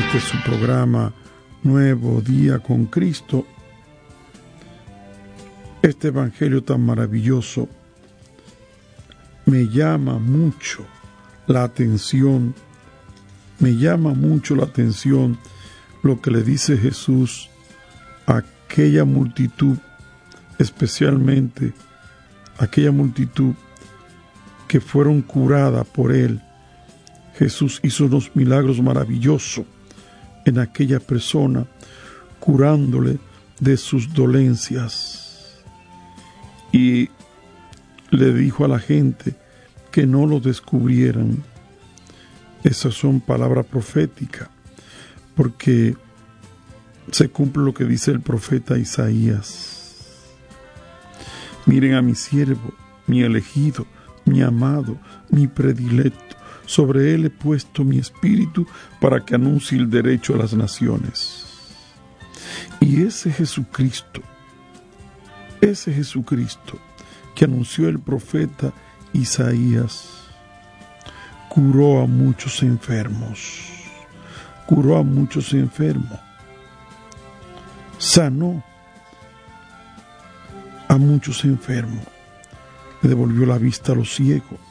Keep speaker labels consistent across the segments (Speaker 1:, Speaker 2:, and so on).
Speaker 1: Este es su programa Nuevo Día con Cristo. Este evangelio tan maravilloso me llama mucho la atención. Me llama mucho la atención lo que le dice Jesús a aquella multitud, especialmente aquella multitud que fueron curadas por Él. Jesús hizo unos milagros maravillosos en aquella persona, curándole de sus dolencias. Y le dijo a la gente que no lo descubrieran. Esas son palabras proféticas, porque se cumple lo que dice el profeta Isaías. Miren a mi siervo, mi elegido, mi amado, mi predilecto. Sobre él he puesto mi espíritu para que anuncie el derecho a las naciones. Y ese Jesucristo que anunció el profeta Isaías, curó a muchos enfermos, sanó a muchos enfermos, le devolvió la vista a los ciegos,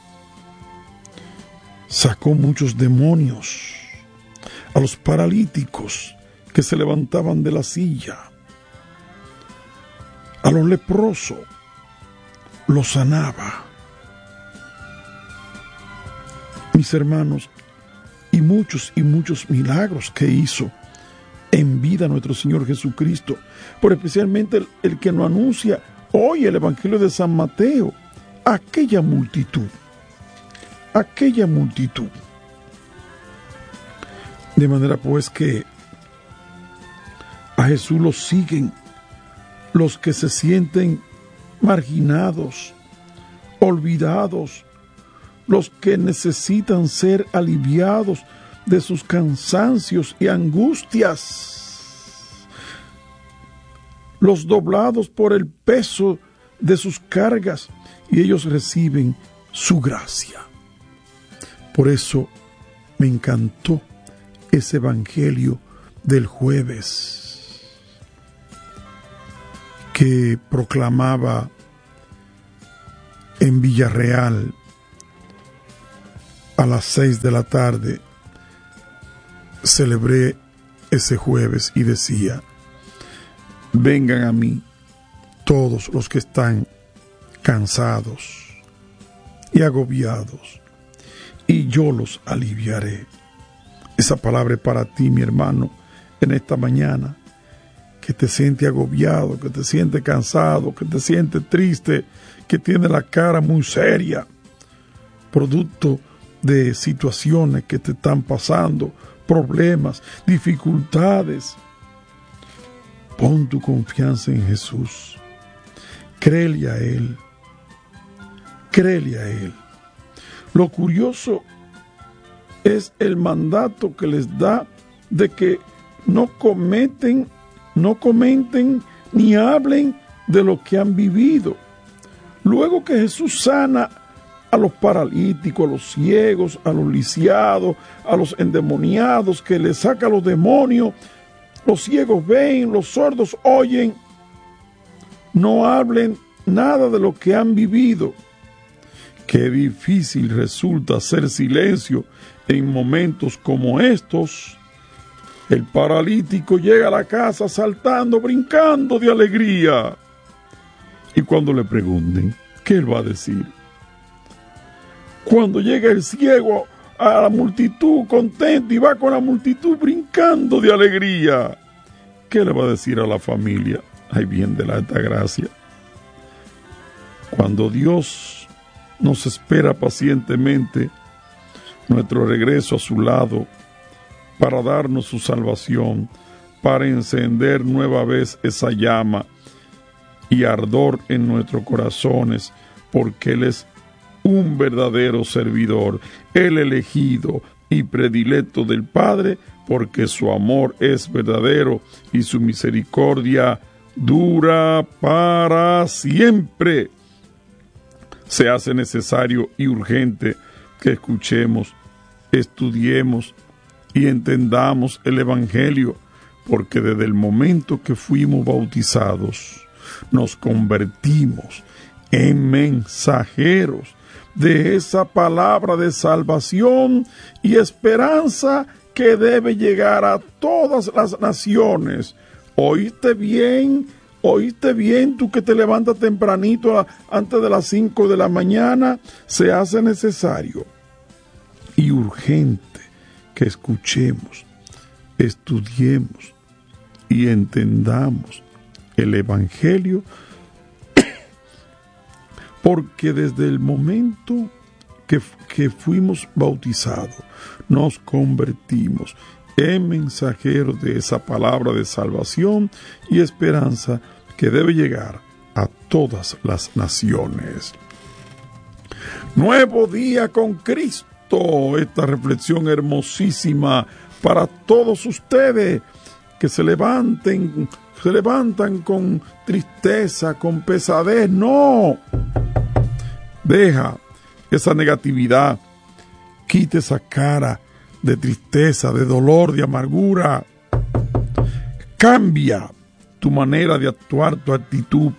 Speaker 1: sacó muchos demonios, a los paralíticos que se levantaban de la silla, a los leprosos los sanaba. Mis hermanos, y muchos milagros que hizo en vida nuestro Señor Jesucristo, pero especialmente el que nos anuncia hoy el Evangelio de San Mateo, aquella multitud. De manera pues que a Jesús lo siguen los que se sienten marginados, olvidados, los que necesitan ser aliviados de sus cansancios y angustias, los doblados por el peso de sus cargas, y ellos reciben su gracia. Por eso me encantó ese evangelio del jueves que proclamaba en Villarreal a las 6 de la tarde. Celebré ese jueves y decía: vengan a mí todos los que están cansados y agobiados, y yo los aliviaré. Esa palabra es para ti, mi hermano, en esta mañana, que te sientes agobiado, que te sientes cansado, que te sientes triste, que tienes la cara muy seria, producto de situaciones que te están pasando, problemas, dificultades. Pon tu confianza en Jesús. Créele a Él. Lo curioso es el mandato que les da de que no comenten ni hablen de lo que han vivido. Luego que Jesús sana a los paralíticos, a los ciegos, a los lisiados, a los endemoniados, que les saca los demonios, los ciegos ven, los sordos oyen, no hablen nada de lo que han vivido. Qué difícil resulta hacer silencio en momentos como estos. El paralítico llega a la casa saltando, brincando de alegría. Y cuando le pregunten, ¿qué él va a decir? Cuando llega el ciego a la multitud contento y va con la multitud brincando de alegría, ¿qué le va a decir a la familia? Ay, bien de la alta gracia. Cuando Dios nos espera pacientemente nuestro regreso a su lado para darnos su salvación, para encender nueva vez esa llama y ardor en nuestros corazones, porque Él es un verdadero servidor, el elegido y predilecto del Padre, porque su amor es verdadero y su misericordia dura para siempre. Se hace necesario y urgente que escuchemos, estudiemos y entendamos el Evangelio, porque desde el momento que fuimos bautizados, nos convertimos en mensajeros de esa palabra de salvación y esperanza que debe llegar a todas las naciones. ¿Oíste bien tú que te levantas tempranito antes de las 5 de la mañana? Se hace necesario y urgente que escuchemos, estudiemos y entendamos el Evangelio, porque desde el momento que fuimos bautizados, nos convertimos en mensajeros de esa palabra de salvación y esperanza que debe llegar a todas las naciones. Nuevo día con Cristo, esta reflexión hermosísima para todos ustedes que se levantan con tristeza, con pesadez. No, deja esa negatividad, quita esa cara de tristeza, de dolor, de amargura. Cambia tu manera de actuar, tu actitud.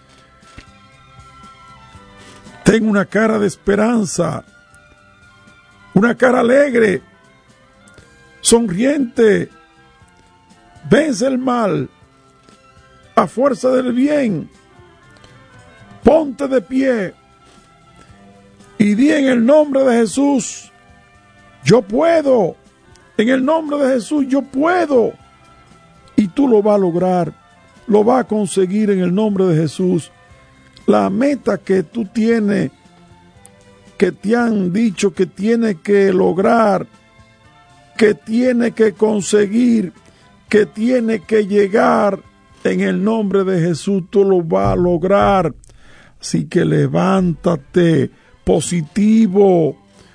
Speaker 1: Ten una cara de esperanza, una cara alegre, sonriente. Vence el mal a fuerza del bien. Ponte de pie y di en el nombre de Jesús: yo puedo. En el nombre de Jesús yo puedo. Y tú lo vas a lograr, lo vas a conseguir en el nombre de Jesús. La meta que tú tienes, que te han dicho que tienes que lograr, que tienes que conseguir, que tiene que llegar, en el nombre de Jesús tú lo vas a lograr. Así que levántate positivo,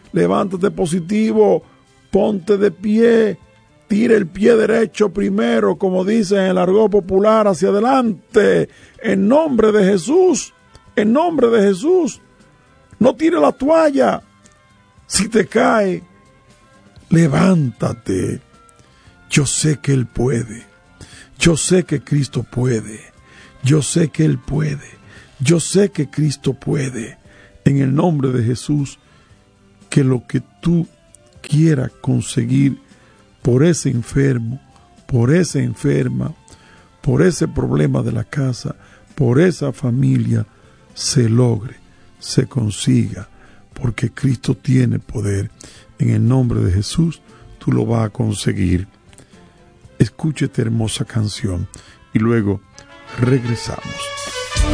Speaker 1: ponte de pie, tira el pie derecho primero, como dicen en el argot popular, hacia adelante, en nombre de Jesús, en nombre de Jesús. No tire la toalla. Si te cae, levántate. Yo sé que Él puede. Yo sé que Cristo puede. Yo sé que Él puede. Yo sé que Cristo puede. En el nombre de Jesús, que lo que tú quieras conseguir por ese enfermo, por esa enferma, por ese problema de la casa, por esa familia, se logre, se consiga, porque Cristo tiene poder. En el nombre de Jesús, tú lo vas a conseguir. Escuche esta hermosa canción y luego regresamos.